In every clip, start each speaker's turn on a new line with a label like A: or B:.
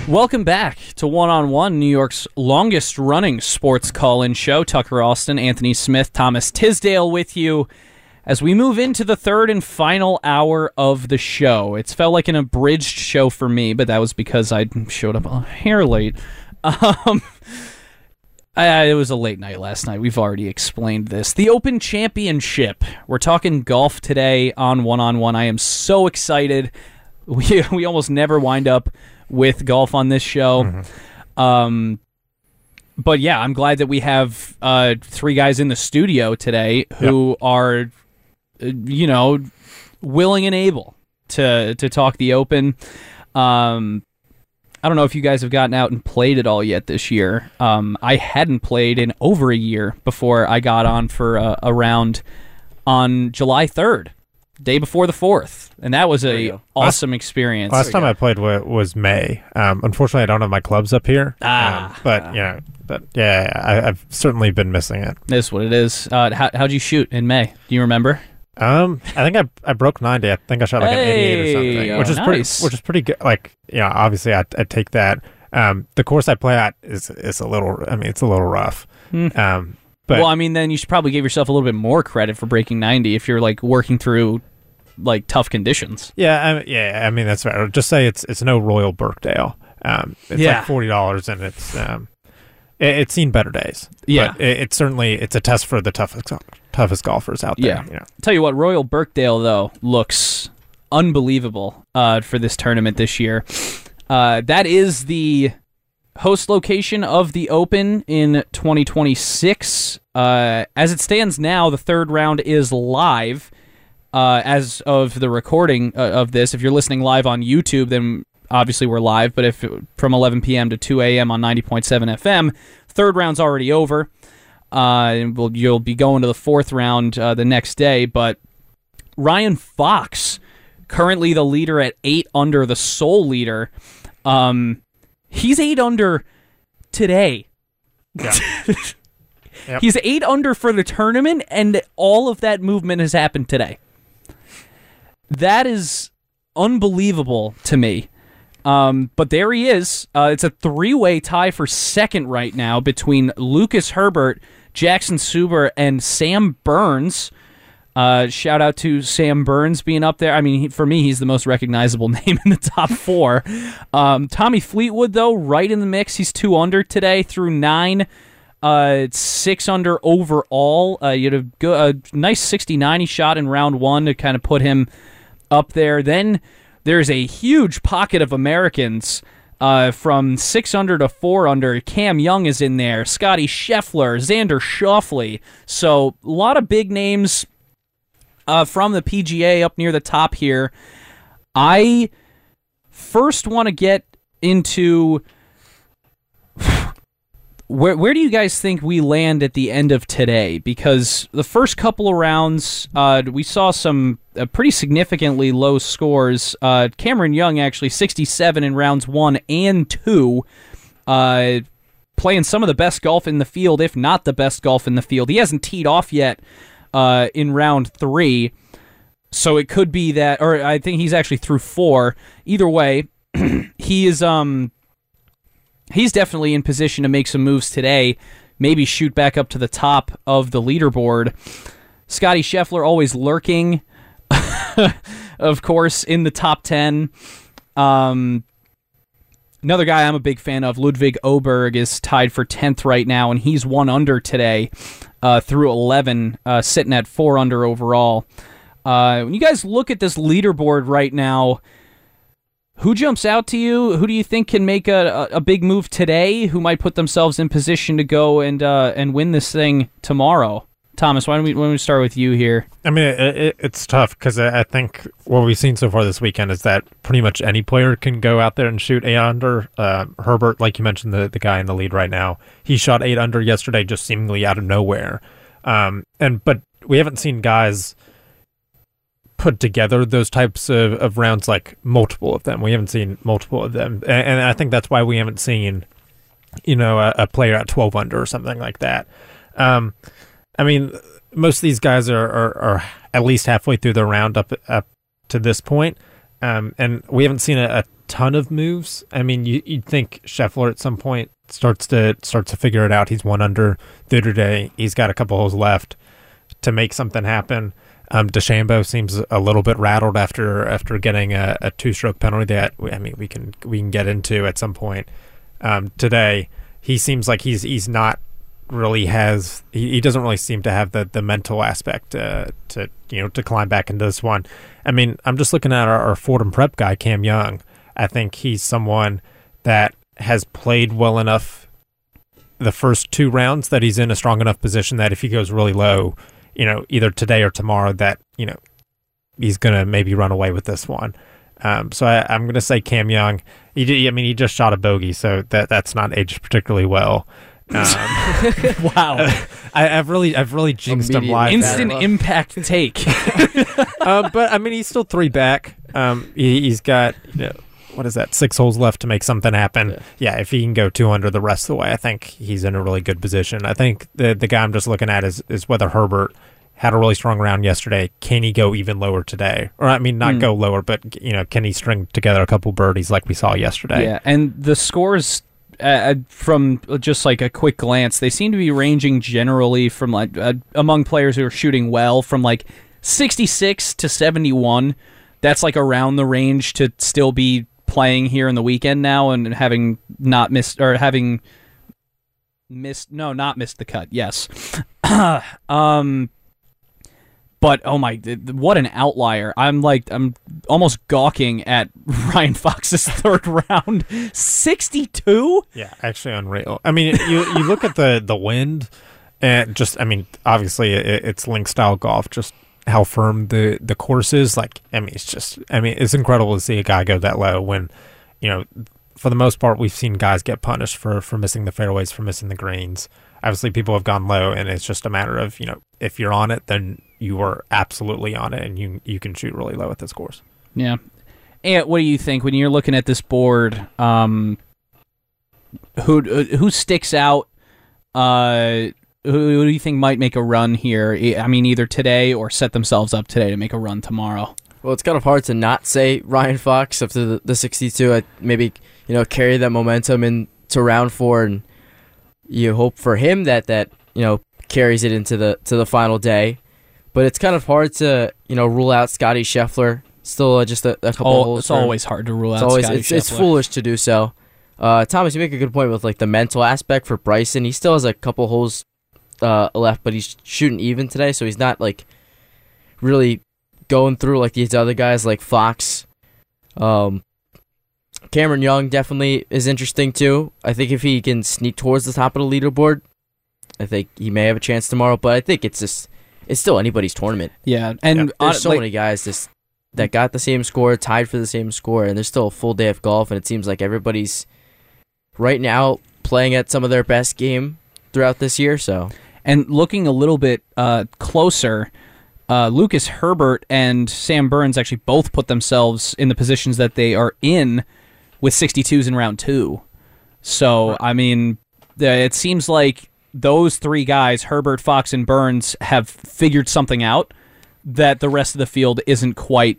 A: Welcome back to One on One, New York's longest-running sports call-in show. Tucker Austin, Anthony Smith, Thomas Tisdale with you as we move into the third and final hour of the show. It's felt like an abridged show for me, but that was because I showed up a hair late. It was a late night last night. We've already explained this. The Open Championship. We're talking golf today on One on One. I am so excited. We almost never wind up with golf on this show. But yeah, I'm glad that we have three guys in the studio today who are, willing and able to talk the Open. I don't know if you guys have gotten out and played it all yet this year. I hadn't played in over a year before I got on for a round on July 3rd, day before the 4th, and that was a awesome experience.
B: Last time I played was May. Unfortunately, I don't have my clubs up here. I've certainly been missing it.
A: That's what it is. How'd you shoot in May? Do you remember?
B: I think I broke 90. I think I shot like an 88 or something, which is pretty good. Like, obviously I take that. The course I play at is a little. I mean, it's a little rough. But
A: then you should probably give yourself a little bit more credit for breaking 90 if you're like working through like tough conditions.
B: I mean that's right. Just say it's no Royal Birkdale. It's like $40, and it's seen better days. Yeah, but it's a test for the toughest golfers out there.
A: Yeah. Tell you what, Royal Birkdale though looks unbelievable for this tournament this year. That is the host location of the Open in 2026. As it stands now, the third round is live as of the recording of this. If you're listening live on YouTube, then obviously we're live, but if from 11 p.m. to 2 a.m. on 90.7 FM, third round's already over. You'll be going to the fourth round the next day, but Ryan Fox, currently the leader at 8 under, the sole leader. He's 8 under today.
B: Yeah. Yep.
A: He's 8 under for the tournament, and all of that movement has happened today. That is unbelievable to me. But there he is. It's a 3-way tie for second right now between Lucas Herbert, Jackson Suber, and Sam Burns. Shout out to Sam Burns being up there. I mean, for me, he's the most recognizable name in the top 4. Tommy Fleetwood, though, right in the mix. He's 2 under today through 9. It's 6 under overall. You had a nice 69 he shot in round 1 to kind of put him up there. Then there's a huge pocket of Americans from 6 under to 4 under. Cam Young is in there. Scotty Scheffler, Xander Schauffele. So a lot of big names from the PGA up near the top here. I first want to get into where do you guys think we land at the end of today? Because the first couple of rounds, we saw some pretty significantly low scores. Cameron Young actually 67 in rounds 1 and 2, playing some of the best golf in the field, if not the best golf in the field. He hasn't teed off yet in round 3, so it could be that, or I think he's actually through 4. Either way, he is he's definitely in position to make some moves today, maybe shoot back up to the top of the leaderboard. Scotty Scheffler always lurking, of course, in the top 10. Another guy I'm a big fan of, Ludwig Oberg, is tied for 10th right now, and he's 1 under today through 11, sitting at 4 under overall. When you guys look at this leaderboard right now, who jumps out to you? Who do you think can make a big move today? Who might put themselves in position to go and win this thing tomorrow? Thomas, why don't we start with you here?
B: I mean, it's tough because I think what we've seen so far this weekend is that pretty much any player can go out there and shoot 8 under. Herbert, like you mentioned, the guy in the lead right now, he shot 8 under yesterday just seemingly out of nowhere. But we haven't seen guys put together those types of rounds, like multiple of them. We haven't seen multiple of them. And I think that's why we haven't seen, a player at 12 under or something like that. I mean, most of these guys are at least halfway through the round up to this point. And we haven't seen a ton of moves. I mean, you'd think Scheffler at some point starts to figure it out. He's 1 under through today. He's got a couple holes left to make something happen. DeChambeau seems a little bit rattled after getting a 2-stroke penalty that we can get into at some point. Today, he seems like he's not really he doesn't really seem to have the mental aspect to climb back into this one. I mean, I'm just looking at our Fordham Prep guy, Cam Young. I think he's someone that has played well enough the first 2 rounds that he's in a strong enough position that if he goes really low, either today or tomorrow, that, he's going to maybe run away with this one. So I'm going to say Cam Young. He just shot a bogey, so that's not aged particularly well.
A: Wow.
B: I've really jinxed him live.
A: Instant impact take.
B: But he's still 3 back. He's got, what is that, 6 holes left to make something happen. Yeah, if he can go 2 under the rest of the way, I think he's in a really good position. I think the guy I'm just looking at is whether Herbert had a really strong round yesterday. Can he go even lower today? Or, not go lower, but, can he string together a couple birdies like we saw yesterday?
A: Yeah, and the scores, from just like a quick glance, they seem to be ranging generally from among players who are shooting well from 66 to 71. That's around the range to still be playing here in the weekend now and having not missed the cut. Yes. But oh my, what an outlier. I'm almost gawking at Ryan Fox's 3rd round. 62?
B: Yeah, actually unreal. You look at the wind and just, obviously it's link style golf, just how firm the course is. It's incredible to see a guy go that low when, for the most part, we've seen guys get punished for missing the fairways, for missing the greens. Obviously, people have gone low, and it's just a matter of, if you're on it, then you are absolutely on it, and you can shoot really low at this course.
A: Yeah. And what do you think when you're looking at this board? Who sticks out? Who do you think might make a run here? Either today or set themselves up today to make a run tomorrow.
C: Well, it's kind of hard to not say Ryan Fox after the 62. Maybe carry that momentum into round 4, and you hope for him that carries it into the final day. But it's kind of hard to rule out Scotty Scheffler. Still just a couple holes.
A: It's always hard to rule out Scotty Scheffler.
C: It's foolish to do so. Thomas, you make a good point with the mental aspect for Bryson. He still has a couple holes left, but he's shooting even today, so he's not really going through these other guys like Fox. Cameron Young definitely is interesting too. I think if he can sneak towards the top of the leaderboard, I think he may have a chance tomorrow. But I think it's still anybody's tournament.
A: Yeah, and
C: there's so many guys that got the same score, tied for the same score, and there's still a full day of golf, and it seems like everybody's right now playing at some of their best game throughout this year. So,
A: and looking a little bit closer, Lucas Herbert and Sam Burns actually both put themselves in the positions that they are in with 62s in round 2. So, it seems like those 3 guys, Herbert, Fox, and Burns, have figured something out that the rest of the field isn't quite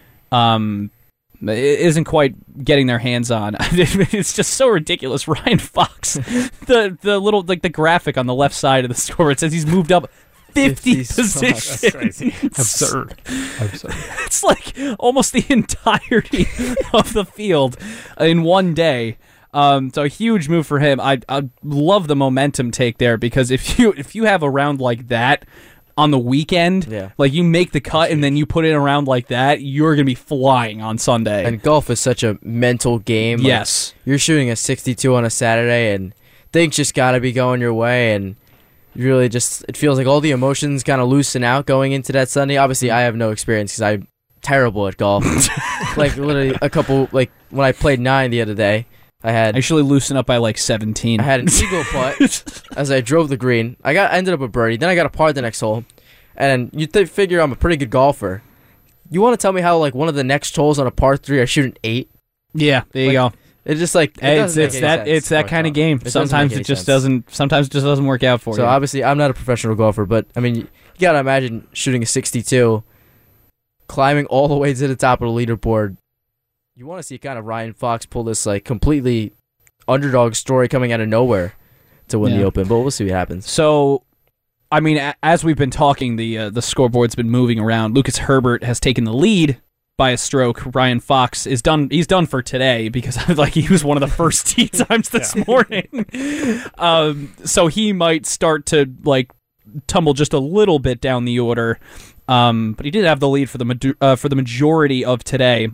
A: getting their hands on. It's just so ridiculous. Ryan Fox, the little the graphic on the left side of the score, it says he's moved up 50 positions.
B: That's crazy. Absurd.
A: It's almost the entirety of the field in one day. So a huge move for him. I love the momentum take there, because if you have a round like that on the weekend, you make the cut and then you put in a round like that, you're going to be flying on Sunday.
C: And golf is such a mental game.
A: Yes.
C: You're shooting a 62 on a Saturday and things just got to be going your way, and really it feels like all the emotions kind of loosen out going into that Sunday. Obviously, I have no experience because I'm terrible at golf. Literally when I played 9 the other day, I
A: actually loosened up by 17.
C: I had an eagle putt as I drove the green. I ended up a birdie. Then I got a par the next hole. And you figure I'm a pretty good golfer. You want to tell me how one of the next holes on a par 3 I shoot an 8?
A: Yeah, there you go.
C: It's just
A: it's that kind of game. Sometimes it just doesn't. Sometimes it just doesn't work out for you.
C: So obviously, I'm not a professional golfer, but you gotta imagine shooting a 62, climbing all the way to the top of the leaderboard. You want to see kind of Ryan Fox pull this like completely underdog story coming out of nowhere to win the Open, but we'll see what happens.
A: So, I mean, as we've been talking, the scoreboard's been moving around. Lucas Herbert has taken the lead by a stroke. Ryan Fox is done. He's done for today because like he was one of the first tee times this morning. So he might start to like tumble just a little bit down the order. But he did have the lead for the majority of today.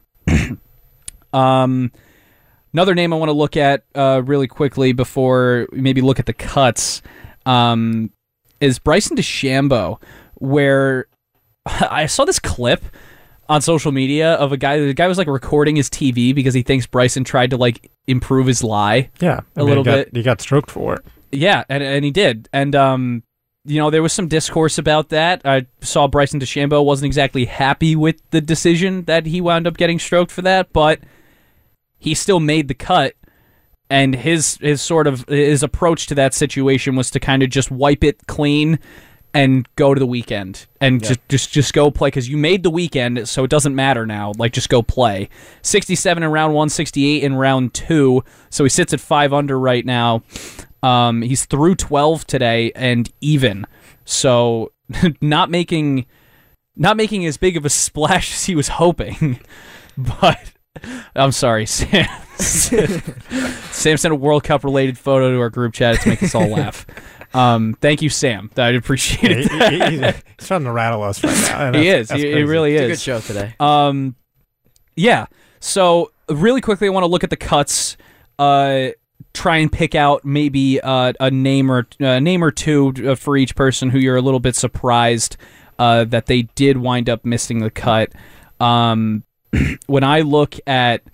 A: Another name I want to look at really quickly before we maybe look at the cuts is Bryson DeChambeau, where I saw this clip on social media of a guy. The guy was like recording his TV because he thinks Bryson tried to like improve his lie.
B: Yeah,
A: a little bit.
B: He got stroked for it.
A: Yeah, and he did. And there was some discourse about that. I saw Bryson DeChambeau wasn't exactly happy with the decision that he wound up getting stroked for that, but he still made the cut. And his approach to that situation was to kind of just wipe it clean and go to the weekend and just go play because you made the weekend, so it doesn't matter now. Like, just go play. 67 in round 1, 68 in round 2, so he sits at 5 under right now. He's through 12 today and even, so not making as big of a splash as he was hoping. But I'm sorry, Sam. Sam sent a World Cup related photo to our group chat to make us all laugh. Thank you, Sam. I appreciate it.
B: He's trying to rattle us right now.
A: He is. He really is.
C: It's a good show today.
A: Yeah. So really quickly, I want to look at the cuts. Try and pick out maybe a name or two for each person who you're a little bit surprised that they did wind up missing the cut. When I look at,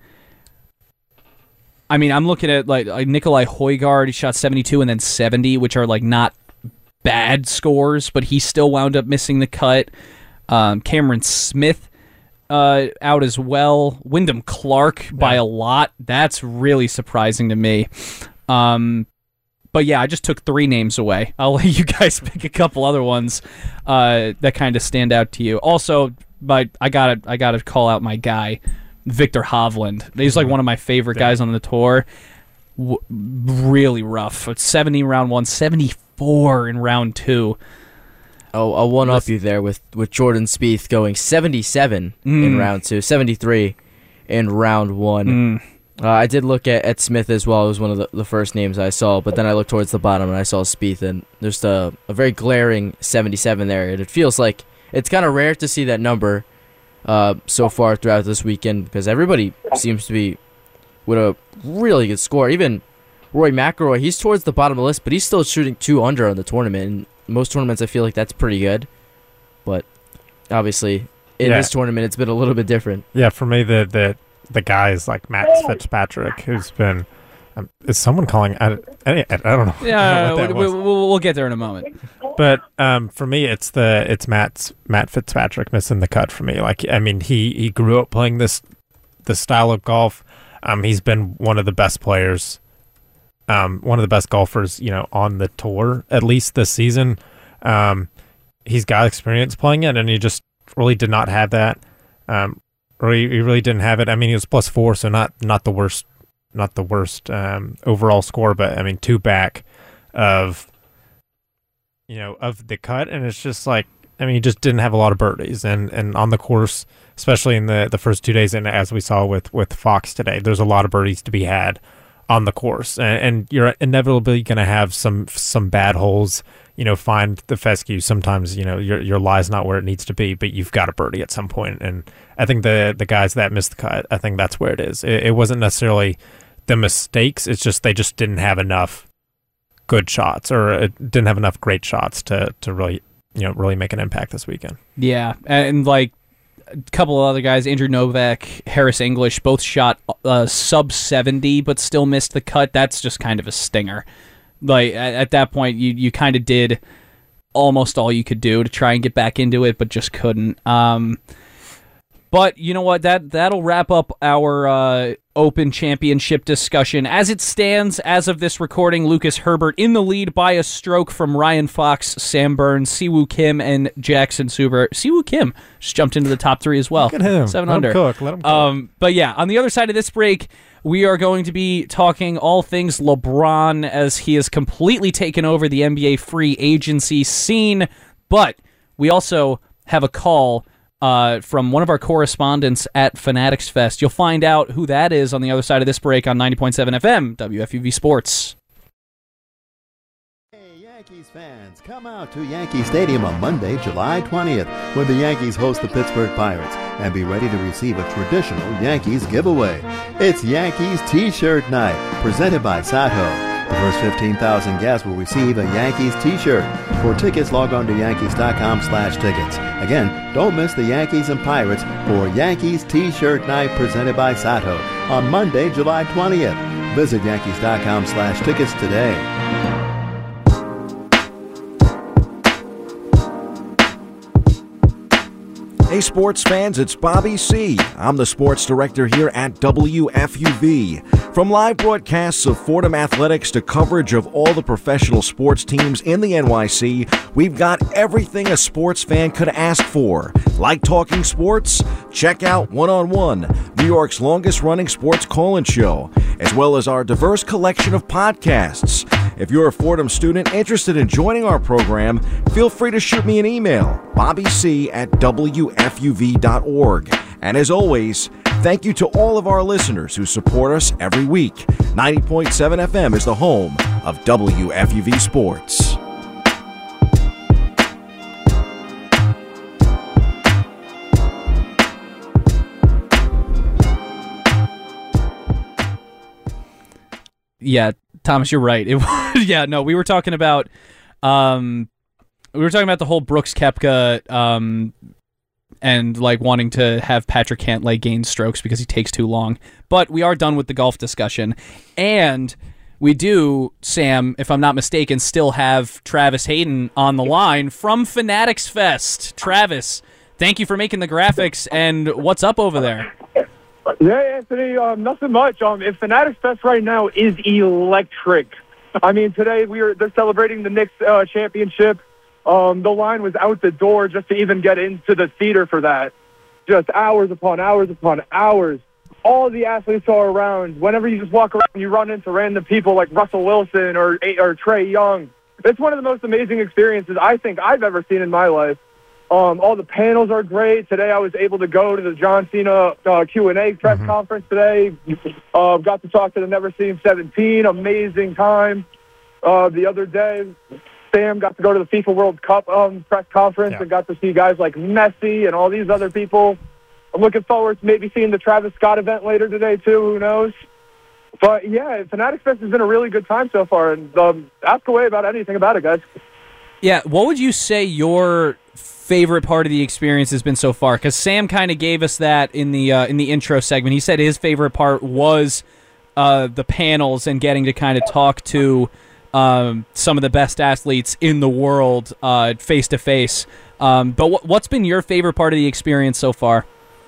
A: I'm looking at like Nikolai Højgaard. He shot 72 and then 70, which are like not bad scores, but he still wound up missing the cut. Cameron Smith out as well. Wyndham Clark by a lot. That's really surprising to me. But yeah, I just took 3 names away. I'll let you guys pick a couple other ones that kind of stand out to you. Also, but I gotta call out my guy, Victor Hovland. He's like one of my favorite guys on the tour. Really rough. It's 70 in round 1, 74 in round 2.
C: Oh, I'll one-up you there with Jordan Spieth going 77 in round 2, 73 in round 1. I did look at Smith as well. It was one of the first names I saw, but then I looked towards the bottom and I saw Spieth, and there's a very glaring 77 there, and it feels like it's kind of rare to see that number so far throughout this weekend because everybody seems to be with a really good score. Even Rory McIlroy, he's towards the bottom of the list, but he's still shooting 2 under on the tournament. In most tournaments, I feel like that's pretty good, but obviously in this tournament, it's been a little bit different.
B: Yeah, for me, the guys like Matt Fitzpatrick, who's been is someone calling? I don't know.
A: Yeah, we'll get there in a moment.
B: But for me, it's Matt Fitzpatrick missing the cut for me. Like, he grew up playing this style of golf. He's been one of the best players, one of the best golfers, on the tour at least this season. He's got experience playing it, and he just really did not have that. Or he really didn't have it. He was +4, so not the worst. Not the worst overall score, but 2 back of the cut, and it's just like he just didn't have a lot of birdies, and on the course, especially in the first 2 days, and as we saw with Fox today, there's a lot of birdies to be had on the course, and you're inevitably going to have some bad holes. Find the fescue. Sometimes your lie's not where it needs to be, but you've got a birdie at some point, and I think the guys that missed the cut, I think that's where it is. It wasn't necessarily the mistakes. It's just they just didn't have enough good shots, or it didn't have enough great shots to really really make an impact this weekend. Yeah,
A: and like a couple of other guys, Andrew Novak, Harris English, both shot sub 70, but still missed the cut. That's just kind of a stinger. Like at that point, you kind of did almost all you could do to try and get back into it, but just couldn't. But you know what? That'll wrap up our Open Championship discussion. As it stands, as of this recording, Lucas Herbert in the lead by a stroke from Ryan Fox, Sam Burns, Siwoo Kim, and Jackson Suber. Siwoo Kim just jumped into the top 3 as well.
B: Look at him.
A: 7
B: Let
A: under.
B: him cook. Let him cook.
A: But yeah, on the other side of this break, we are going to be talking all things LeBron as he has completely taken over the NBA free agency scene. But we also have a call from one of our correspondents at Fanatics Fest. You'll find out who that is on the other side of this break on 90.7 FM, WFUV Sports.
D: Hey, Yankees fans, come out to Yankee Stadium on Monday, July 20th, when the Yankees host the Pittsburgh Pirates, and be ready to receive a traditional Yankees giveaway. It's Yankees T-Shirt Night, presented by Sato. The first 15,000 guests will receive a Yankees T-shirt. For tickets, log on to Yankees.com/tickets. Again, don't miss the Yankees and Pirates for Yankees T-Shirt Night presented by Sato on Monday, July 20th. Visit Yankees.com/tickets today.
E: Hey sports fans, it's Bobby C. I'm the sports director here at WFUV. From live broadcasts of Fordham Athletics to coverage of all the professional sports teams in the NYC, we've got everything a sports fan could ask for. Like talking sports? Check out One on One, New York's longest-running sports call-in show, as well as our diverse collection of podcasts. If you're a Fordham student interested in joining our program, feel free to shoot me an email, bobbyc@wfuv.org. And as always, thank you to all of our listeners who support us every week. 90.7 FM is the home of WFUV Sports.
A: Yeah, Thomas, you're right. We were talking about the whole Brooks Koepka and like wanting to have Patrick Cantlay gain strokes because he takes too long. But we are done with the golf discussion, and we do, Sam, if I'm not mistaken, still have Travis Hayden on the line from Fanatics Fest. Travis, thank you for making the graphics, and what's up over there?
F: Yeah, Anthony, nothing much. Fanatics Fest right now is electric. I mean, today they're celebrating the Knicks championship. The line was out the door just to even get into the theater for that. Just hours upon hours upon hours. All the athletes are around. Whenever you just walk around, you run into random people like Russell Wilson or Trae Young. It's one of the most amazing experiences I think I've ever seen in my life. All the panels are great. Today I was able to go to the John Cena Q&A press conference today. Got to talk to the Never Seen 17. Amazing time. The other day, Sam got to go to the FIFA World Cup press conference and got to see guys like Messi and all these other people. I'm looking forward to maybe seeing the Travis Scott event later today, too. Who knows? But, yeah, Fanatics Fest has been a really good time so far. And ask away about anything about it, guys.
A: Yeah, what would you say your favorite part of the experience has been so far? Because Sam kind of gave us that in the intro segment. He said his favorite part was the panels and getting to kind of talk to some of the best athletes in the world face to face. But what's been your favorite part of the experience so far?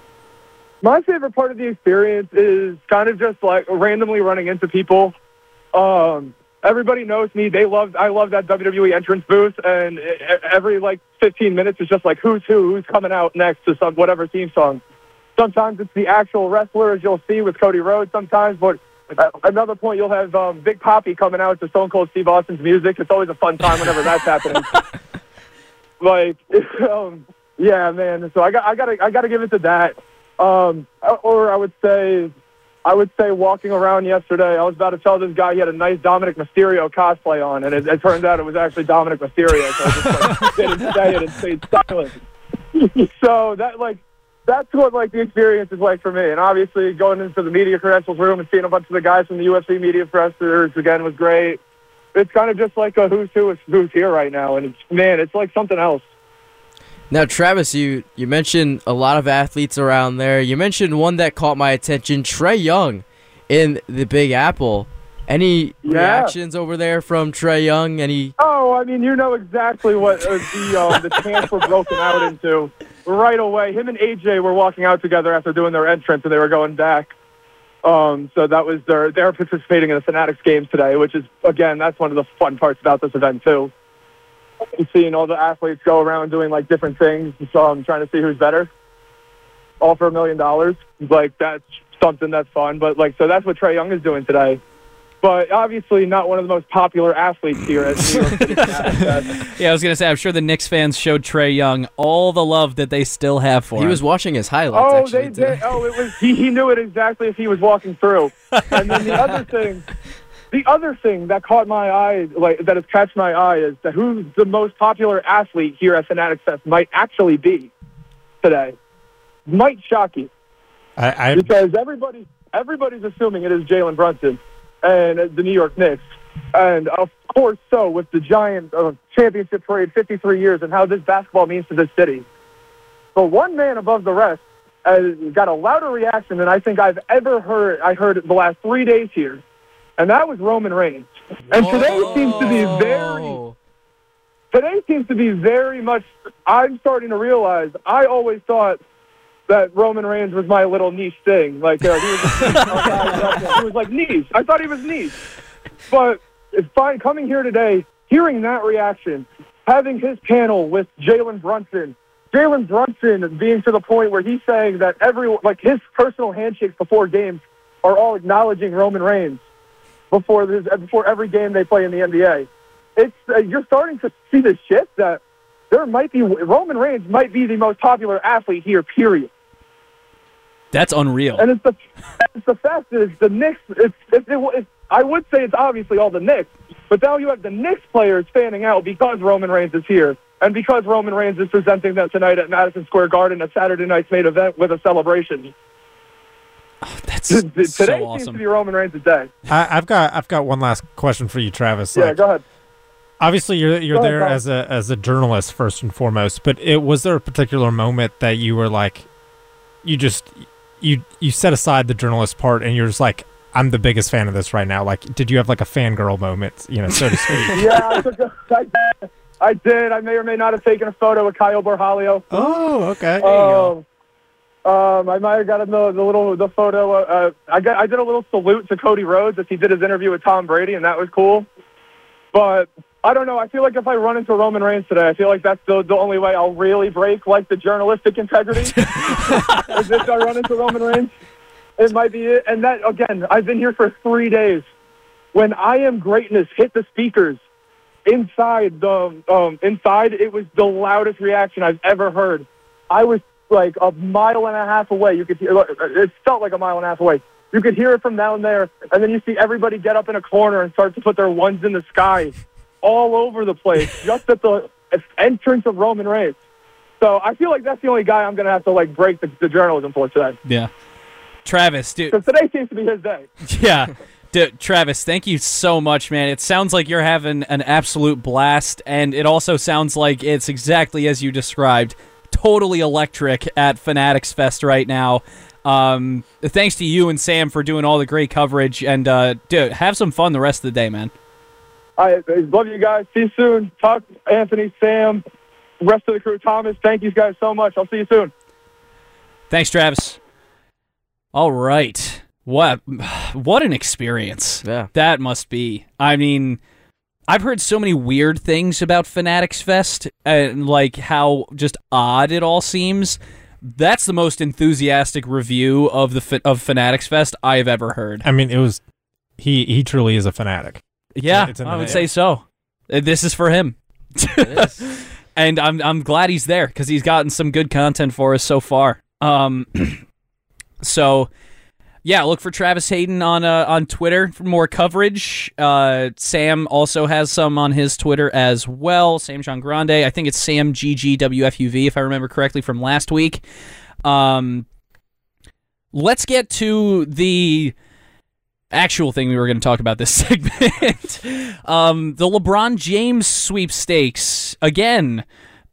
F: My favorite part of the experience is kind of just like randomly running into people. Everybody knows me. I love that WWE entrance booth, and every like 15 minutes it's just like who's coming out next to some whatever theme song. Sometimes it's the actual wrestler, as you'll see with Cody Rhodes sometimes, but at another point you'll have Big Papi coming out to Stone Cold Steve Austin's music. It's always a fun time whenever that's happening. Yeah, man. So I gotta give it to that. Or I would say walking around yesterday, I was about to tell this guy he had a nice Dominic Mysterio cosplay on, and it turned out it was actually Dominic Mysterio, so I just didn't say it and stayed silent. So that's what the experience is like for me. And obviously going into the media credentials room and seeing a bunch of the guys from the UFC media pressers again was great. It's kind of just like a who's here right now, and it's like something else.
C: Now, Travis, you mentioned a lot of athletes around there. You mentioned one that caught my attention, Trae Young in the Big Apple. Any reactions over there from Trae Young?
F: Oh, I mean, you know exactly what the chants were broken out into right away. Him and AJ were walking out together after doing their entrance, and they were going back. So that was they're participating in the Fanatics games today, which is, again, that's one of the fun parts about this event, too. Seeing all the athletes go around doing, like, different things, so I'm trying to see who's better. All for $1 million. Like, that's something that's fun. But, like, so that's what Trae Young is doing today. But obviously not one of the most popular athletes here at New York City.
A: Yeah, I was going to say, I'm sure the Knicks fans showed Trae Young all the love that they still have for him.
C: He was watching his highlights,
F: they did. Oh, it was he knew it exactly if he was walking through. And then the other thing that caught my eye, like that has catched my eye, is that who the most popular athlete here at Fanatics Fest might actually be today. Might shock you. Because everybody's assuming it is Jalen Brunson and the New York Knicks. And, of course, so with the giant championship parade, 53 years, and how this basketball means to this city. But one man above the rest got a louder reaction than I think I've ever heard. I heard it the last 3 days here, and that was Roman Reigns. And today seems to be very much, I'm starting to realize, I always thought that Roman Reigns was my little niche thing. Like, he was like niche. I thought he was niche. But it's fine coming here today, hearing that reaction, having his panel with Jalen Brunson being to the point where he's saying that his personal handshakes before games are all acknowledging Roman Reigns before every game they play in the NBA. You're starting to see the shift that Roman Reigns might be the most popular athlete here, period.
A: That's unreal.
F: And it's the fact that it's the Knicks. I would say it's obviously all the Knicks, but now you have the Knicks players fanning out because Roman Reigns is here, and because Roman Reigns is presenting them tonight at Madison Square Garden, a Saturday night's main event with a celebration.
A: Oh, that's
F: Today
A: so awesome.
F: Seems to be Roman Reigns' day.
B: I've got one last question for you, Travis.
F: Yeah, go ahead.
B: Obviously, you're there
F: ahead,
B: as a journalist first and foremost, but was there a particular moment that you were like, you set aside the journalist part and you're just like, I'm the biggest fan of this right now. Like, did you have like a fangirl moment, so to speak?
F: Yeah, I did. I may or may not have taken a photo with Kyle Borhalio.
B: Oh, okay.
F: I might have got the photo. I did a little salute to Cody Rhodes as he did his interview with Tom Brady, and that was cool. But I don't know. I feel like if I run into Roman Reigns today, I feel like that's the only way I'll really break like the journalistic integrity. Is if I run into Roman Reigns, it might be it. And that, again, I've been here for 3 days. When I Am Greatness hit the speakers inside, it was the loudest reaction I've ever heard. I was like a mile and a half away. You could hear it felt like a mile and a half away. You could hear it from down there, and then you see everybody get up in a corner and start to put their ones in the sky all over the place, just at the entrance of Roman Reigns. So I feel like that's the only guy I'm going to have to like break the journalism for today.
A: Yeah. Travis, dude.
F: Because today seems to be his day.
A: Yeah. Travis, thank you so much, man. It sounds like you're having an absolute blast, and it also sounds like it's exactly as you described. Totally electric at Fanatics Fest right now. Thanks to you and Sam for doing all the great coverage, and dude, have some fun the rest of the day, man.
F: I love you guys. See you soon. Talk, Anthony, Sam, rest of the crew. Thomas, thank you guys so much. I'll see you soon.
A: Thanks, Travis. All right. What an experience.
C: Yeah.
A: That must be. I mean, I've heard so many weird things about Fanatics Fest and like how just odd it all seems. That's the most enthusiastic review of Fanatics Fest I've ever heard.
B: I mean, it was he truly is a fanatic.
A: Yeah, I would say so. This is for him.
C: It is.
A: And I'm glad he's there because he's gotten some good content for us so far. So yeah, look for Travis Hayden on Twitter for more coverage. Sam also has some on his Twitter as well. Sam John Grande. I think it's Sam GGWFUV if I remember correctly from last week. Let's get to the actual thing we were going to talk about this segment. The LeBron James sweepstakes again.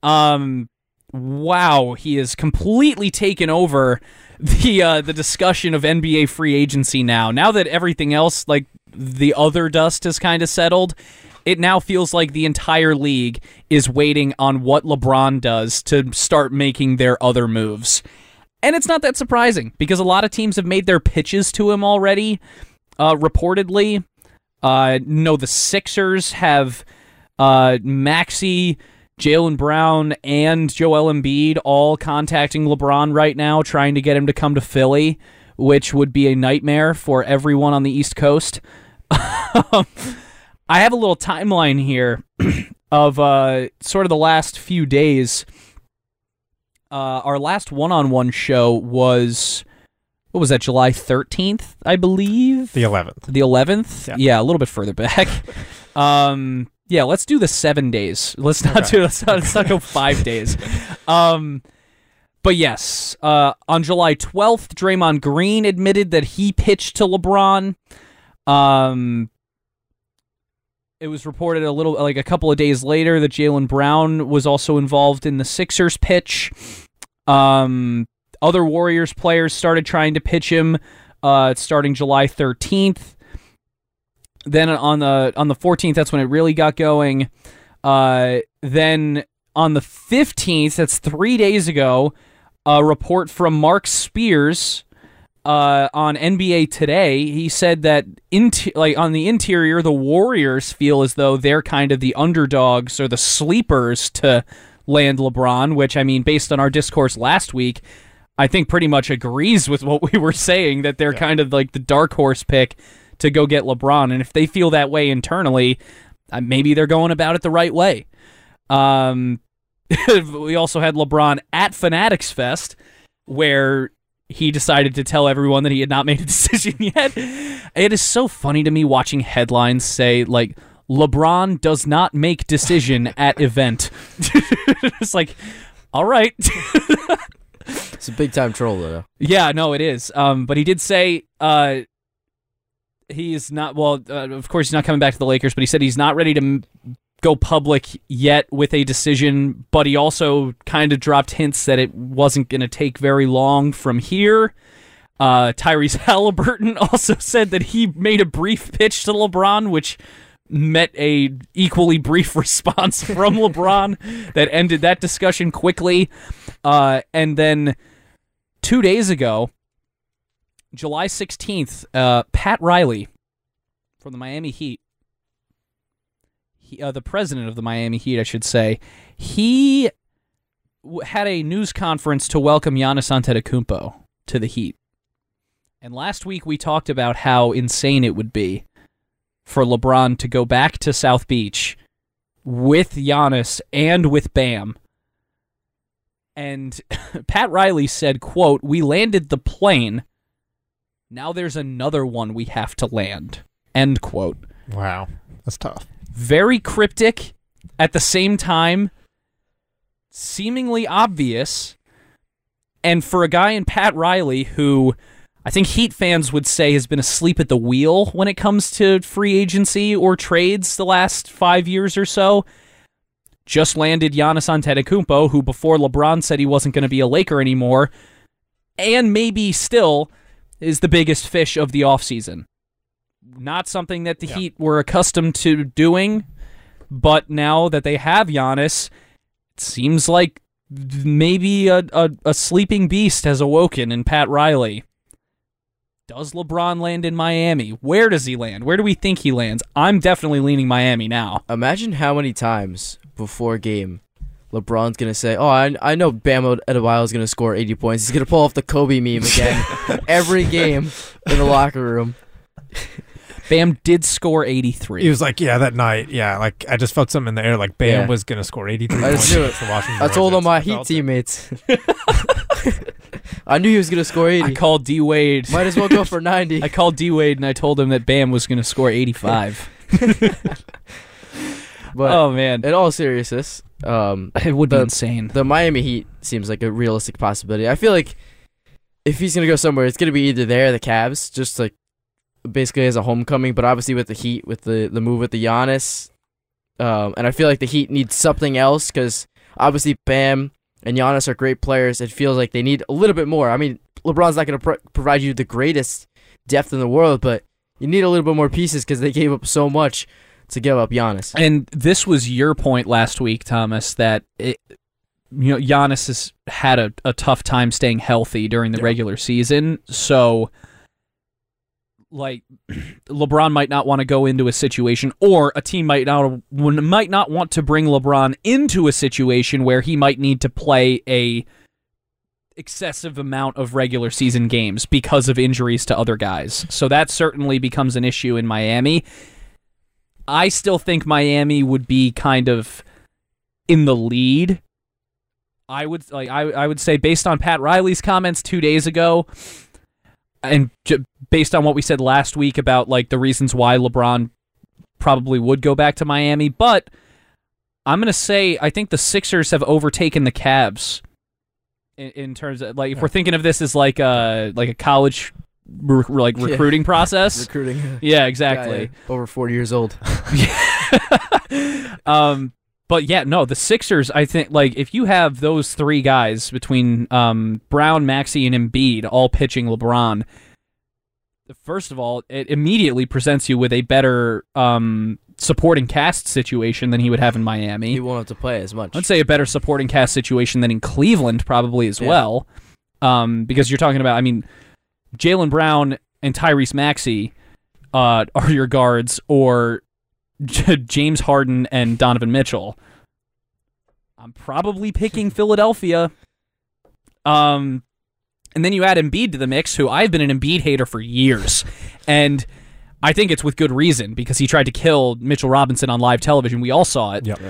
A: Wow, he has completely taken over the discussion of NBA free agency now. Now that everything else, like the other dust has kind of settled, it now feels like the entire league is waiting on what LeBron does to start making their other moves. And it's not that surprising, because a lot of teams have made their pitches to him already, reportedly. The Sixers have Maxey, Jaylen Brown, and Joel Embiid all contacting LeBron right now, trying to get him to come to Philly, which would be a nightmare for everyone on the East Coast. I have a little timeline here of sort of the last few days. Our last one-on-one show was, what was that, July 13th, I believe?
B: The 11th.
A: The 11th? Yeah, a little bit further back. Yeah, let's do the 7 days. Let's not go 5 days. But yes, on July 12th, Draymond Green admitted that he pitched to LeBron. It was reported a couple of days later that Jaylen Brown was also involved in the Sixers pitch. Other Warriors players started trying to pitch him, starting July 13th. Then on the 14th, that's when it really got going. Then on the 15th, that's 3 days ago, a report from Mark Spears on NBA Today. He said that on the interior, the Warriors feel as though they're kind of the underdogs or the sleepers to land LeBron, which, I mean, based on our discourse last week, I think pretty much agrees with what we were saying, that they're kind of like the dark horse pick to go get LeBron. And if they feel that way internally, maybe they're going about it the right way. We also had LeBron at Fanatics Fest, where he decided to tell everyone that he had not made a decision yet. It is so funny to me watching headlines say, like, LeBron does not make decision at event. It's like, all right.
C: It's a big-time troll, though.
A: Yeah, no, it is. But he did say he is not, of course he's not coming back to the Lakers, but he said he's not ready to go public yet with a decision, but he also kind of dropped hints that it wasn't going to take very long from here. Tyrese Halliburton also said that he made a brief pitch to LeBron, which met a equally brief response from LeBron that ended that discussion quickly. And then 2 days ago, July 16th, Pat Riley from the Miami Heat, the president of the Miami Heat, I should say, he had a news conference to welcome Giannis Antetokounmpo to the Heat. And last week we talked about how insane it would be for LeBron to go back to South Beach with Giannis and with Bam. And Pat Riley said, quote, "We landed the plane. Now there's another one we have to land." End quote.
B: Wow, that's tough.
A: Very cryptic, at the same time, seemingly obvious. And for a guy in Pat Riley, who I think Heat fans would say has been asleep at the wheel when it comes to free agency or trades the last 5 years or so, just landed Giannis Antetokounmpo, who before LeBron said he wasn't going to be a Laker anymore, and maybe still is the biggest fish of the offseason. Not something that the Heat were accustomed to doing, but now that they have Giannis, it seems like maybe a sleeping beast has awoken in Pat Riley. Does LeBron land in Miami? Where does he land? Where do we think he lands? I'm definitely leaning Miami now.
C: Imagine how many times before a game LeBron's going to say, "Oh, I know Bam Adebayo is going to score 80 points. He's going to pull off the Kobe meme again." Every game in the locker room.
A: Bam did score 83.
B: He was like, that night, like I just felt something in the air, like Bam was going to score 83
C: I
B: points.
C: knew it. I told all my Heat teammates. I knew he was going to score 80.
A: I called D-Wade.
C: Might as well go for 90.
A: I called D-Wade and I told him that Bam was going to score 85.
C: But
A: oh, man.
C: In all seriousness,
A: it would be insane.
C: The Miami Heat seems like a realistic possibility. I feel like if he's going to go somewhere, it's going to be either there or the Cavs, just like basically as a homecoming, but obviously with the Heat, with the move with the Giannis, and I feel like the Heat need something else, because obviously Bam and Giannis are great players. It feels like they need a little bit more. I mean, LeBron's not going to provide you the greatest depth in the world, but you need a little bit more pieces because they gave up so much to give up Giannis.
A: And this was your point last week, Thomas, that Giannis has had a tough time staying healthy during the regular season. So, like, LeBron might not want to go into a situation, or a team might not want to bring LeBron into a situation where he might need to play a excessive amount of regular season games because of injuries to other guys. So that certainly becomes an issue in Miami. I still think Miami would be kind of in the lead. I would say, based on Pat Riley's comments 2 days ago, and based on what we said last week about like the reasons why LeBron probably would go back to Miami, but I'm gonna say I think the Sixers have overtaken the Cavs in terms of, like, if we're thinking of this as like a college recruiting process.
C: Recruiting.
A: Yeah, exactly.
C: Over 40 years old.
A: But yeah, no, the Sixers, I think, like, if you have those three guys between Brown, Maxey, and Embiid all pitching LeBron, first of all, it immediately presents you with a better supporting cast situation than he would have in Miami.
C: He won't have to play as much.
A: I'd say a better supporting cast situation than in Cleveland probably as well, because you're talking about, I mean, Jaylen Brown and Tyrese Maxey are your guards, or James Harden and Donovan Mitchell. I'm probably picking Philadelphia. And then you add Embiid to the mix, who I've been an Embiid hater for years. And I think it's with good reason, because he tried to kill Mitchell Robinson on live television. We all saw it.
B: Yep.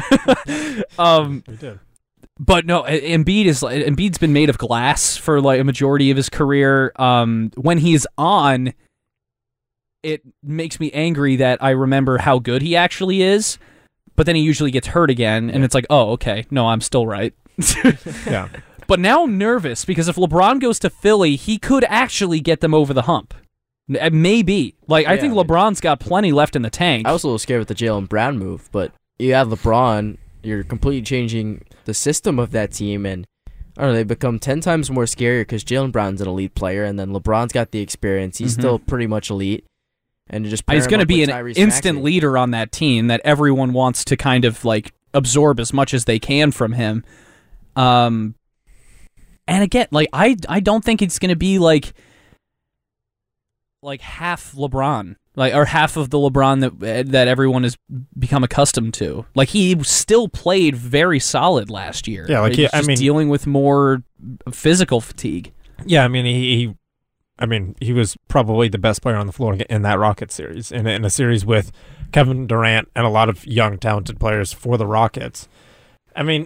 A: We did. But no, Embiid's been made of glass for like a majority of his career. When he's on, it makes me angry that I remember how good he actually is, but then he usually gets hurt again, and it's like, oh, okay, no, I'm still right.
B: Yeah.
A: But now I'm nervous, because if LeBron goes to Philly, he could actually get them over the hump. Maybe. Like, I think LeBron's got plenty left in the tank.
C: I was a little scared with the Jaylen Brown move, but you have LeBron, you're completely changing the system of that team, and I don't know, they become 10 times more scarier because Jaylen Brown's an elite player, and then LeBron's got the experience. He's still pretty much elite. And just
A: he's going to be an instant leader on that team that everyone wants to kind of like absorb as much as they can from him. And again, like I don't think it's going to be like half LeBron, like, or half of the LeBron that everyone has become accustomed to. Like, he still played very solid last year.
B: Yeah, like
A: he's dealing with more physical fatigue.
B: Yeah, I mean he was probably the best player on the floor in that Rockets series, in a series with Kevin Durant and a lot of young, talented players for the Rockets. I mean,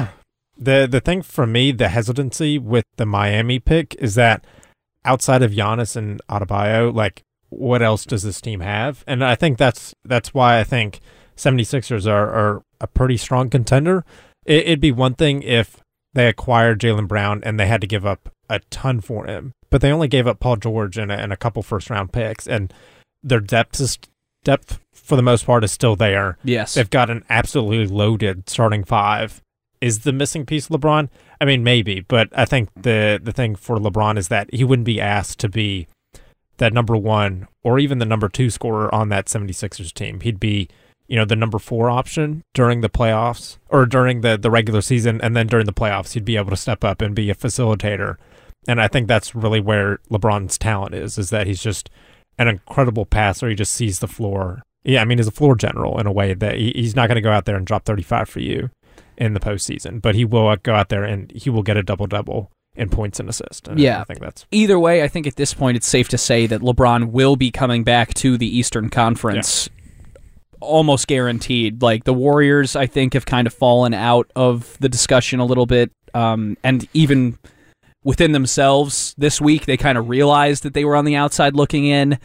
B: the thing for me, the hesitancy with the Miami pick is that outside of Giannis and Adebayo, like, what else does this team have? And I think that's why I think 76ers are a pretty strong contender. It'd be one thing if they acquired Jaylen Brown and they had to give up a ton for him, but they only gave up Paul George and a couple first-round picks, and their depth for the most part is still there.
A: Yes.
B: They've got an absolutely loaded starting five. Is the missing piece LeBron? I mean, maybe, but I think the thing for LeBron is that he wouldn't be asked to be that number one or even the number two scorer on that 76ers team. He'd be, the number 4 option during the playoffs, or during the regular season, and then during the playoffs, he'd be able to step up and be a facilitator. And I think that's really where LeBron's talent is that he's just an incredible passer. He just sees the floor. Yeah, I mean, he's a floor general in a way that he's not going to go out there and drop 35 for you in the postseason, but he will go out there and he will get a double-double in points and assists. And
A: yeah.
B: I think that's...
A: Either way, I think at this point it's safe to say that LeBron will be coming back to the Eastern Conference. Yeah. Almost guaranteed. Like, the Warriors, I think, have kind of fallen out of the discussion a little bit, and even within themselves this week, they kind of realized that they were on the outside looking in.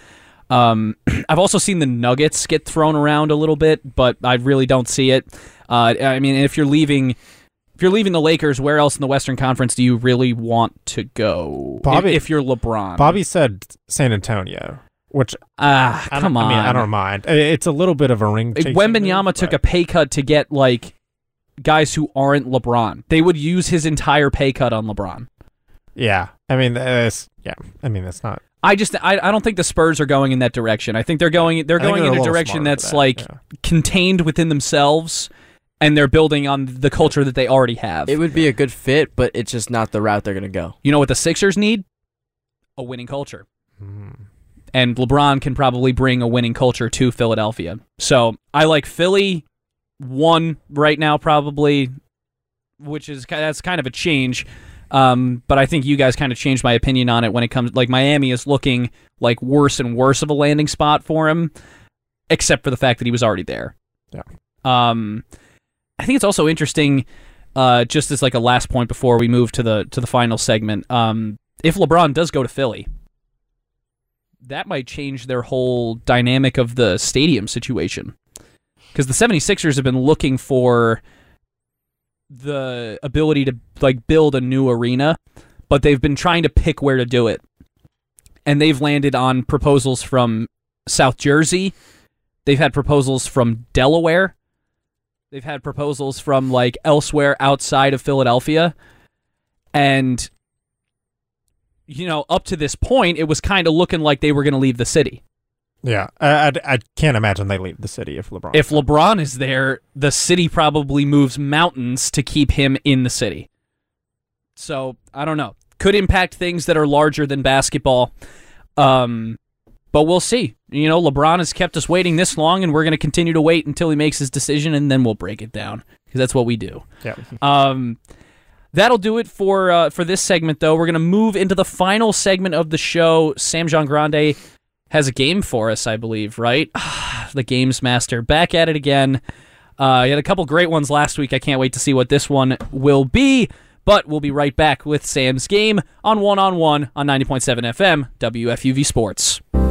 A: I've also seen the Nuggets get thrown around a little bit, but I really don't see it. I mean, if you're leaving the Lakers, where else in the Western Conference do you really want to go?
B: Bobby,
A: if you're LeBron.
B: Bobby said San Antonio, which
A: come on.
B: I mean, I don't mind. It's a little bit of a ring.
A: Wembanyama took a pay cut to get like guys who aren't LeBron. They would use his entire pay cut on LeBron.
B: Yeah, I mean, that's not.
A: I don't think the Spurs are going in that direction. I think they're going in a direction that's contained within themselves, and they're building on the culture that they already have.
C: It would be a good fit, but it's just not the route they're going to go.
A: You know what the Sixers need? A winning culture. And LeBron can probably bring a winning culture to Philadelphia. So I like Philly 1 right now, probably, that's kind of a change. But I think you guys kind of changed my opinion on it when it comes, like, Miami is looking like worse and worse of a landing spot for him, except for the fact that he was already there.
B: Yeah.
A: I think it's also interesting, just as like a last point before we move to the final segment. If LeBron does go to Philly, that might change their whole dynamic of the stadium situation, because the 76ers have been looking for the ability to like build a new arena, but they've been trying to pick where to do it, and they've landed on proposals from South Jersey. They've had proposals from Delaware. They've had proposals from like elsewhere outside of Philadelphia, and up to this point it was kind of looking like they were going to leave the city.
B: Yeah, I can't imagine they leave the city if LeBron.
A: If LeBron is there, the city probably moves mountains to keep him in the city. So, I don't know. Could impact things that are larger than basketball. But we'll see. LeBron has kept us waiting this long, and we're going to continue to wait until he makes his decision, and then we'll break it down, because that's what we do.
B: Yeah.
A: That'll do it for this segment, though. We're going to move into the final segment of the show. Sam Jean-Grande has a game for us, I believe, right? The Games Master, back at it again. He had a couple great ones last week. I can't wait to see what this one will be, but we'll be right back with Sam's game on 1-on-1 on 90.7 FM, WFUV Sports.